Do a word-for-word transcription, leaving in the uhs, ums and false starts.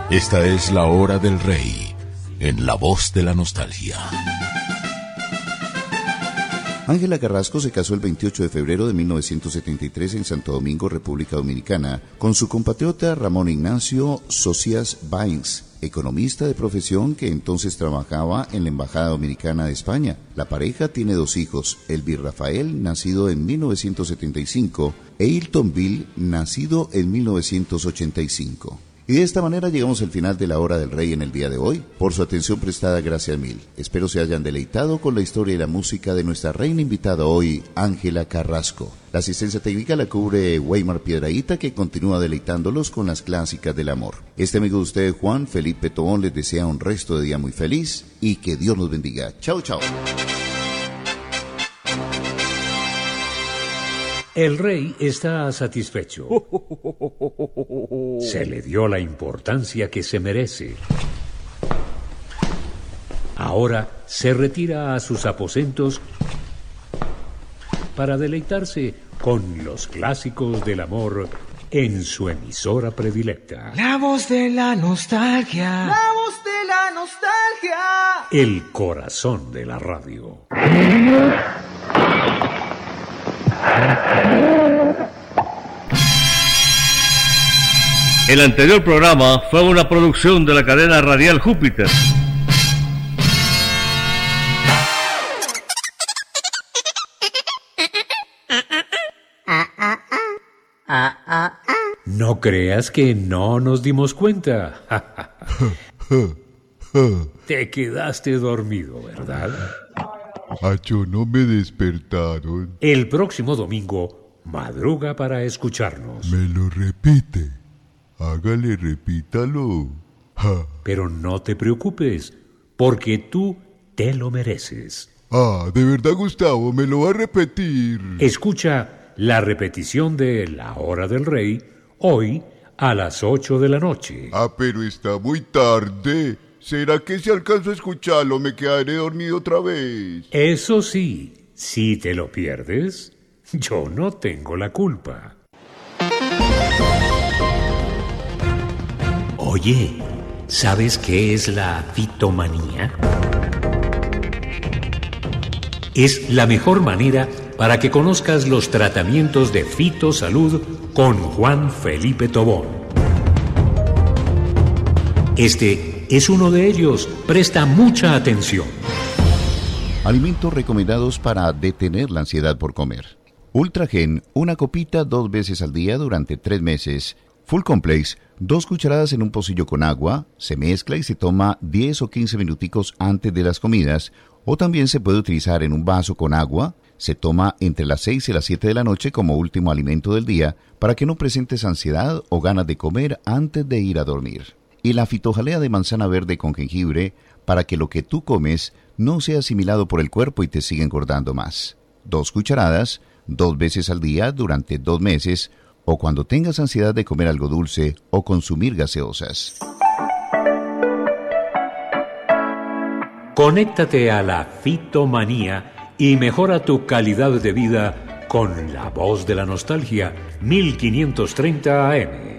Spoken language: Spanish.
Esta es la hora del rey, en La Voz de la Nostalgia. Ángela Carrasco se casó el veintiocho de febrero de mil novecientos setenta y tres en Santo Domingo, República Dominicana, con su compatriota Ramón Ignacio Socias Bains, economista de profesión que entonces trabajaba en la Embajada Dominicana de España. La pareja tiene dos hijos, Elvir Rafael, nacido en mil novecientos setenta y cinco, e Hilton Bill, nacido en mil novecientos ochenta y cinco. Y de esta manera llegamos al final de la hora del rey en el día de hoy. Por su atención prestada, gracias mil. Espero se hayan deleitado con la historia y la música de nuestra reina invitada hoy, Ángela Carrasco. La asistencia técnica la cubre Weimar Piedrahíta, que continúa deleitándolos con las clásicas del amor. Este amigo de ustedes, Juan Felipe Tobón, les desea un resto de día muy feliz y que Dios los bendiga. Chao, chao. El rey está satisfecho. Se le dio la importancia que se merece. Ahora se retira a sus aposentos para deleitarse con los clásicos del amor en su emisora predilecta. La voz de la nostalgia. La voz de la nostalgia. El corazón de la radio. El anterior programa fue una producción de la cadena radial Júpiter. No creas que no nos dimos cuenta. Te quedaste dormido, ¿verdad? Acho, no me despertaron. El próximo domingo, madruga para escucharnos. Me lo repite. Hágale, repítalo. Ja. Pero no te preocupes, porque tú te lo mereces. Ah, ¿de verdad, Gustavo? ¿Me lo va a repetir? Escucha la repetición de La Hora del Rey, hoy a las ocho de la noche. Ah, pero está muy tarde. ¿Será que si alcanzo a escucharlo me quedaré dormido otra vez? Eso sí, si te lo pierdes, yo no tengo la culpa. Oye, ¿sabes qué es la fitomanía? Es la mejor manera para que conozcas los tratamientos de fitosalud con Juan Felipe Tobón. Este es uno de ellos. Presta mucha atención. Alimentos recomendados para detener la ansiedad por comer. Ultragen, una copita dos veces al día durante tres meses. Full Complex, dos cucharadas en un pocillo con agua, se mezcla y se toma diez o quince minuticos antes de las comidas, o también se puede utilizar en un vaso con agua, se toma entre las seis y las siete de la noche como último alimento del día para que no presentes ansiedad o ganas de comer antes de ir a dormir. Y la fitojalea de manzana verde con jengibre para que lo que tú comes no sea asimilado por el cuerpo y te siga engordando más. Dos cucharadas, dos veces al día durante dos meses, o cuando tengas ansiedad de comer algo dulce o consumir gaseosas. Conéctate a la fitomanía y mejora tu calidad de vida con La Voz de la Nostalgia mil quinientos treinta A M.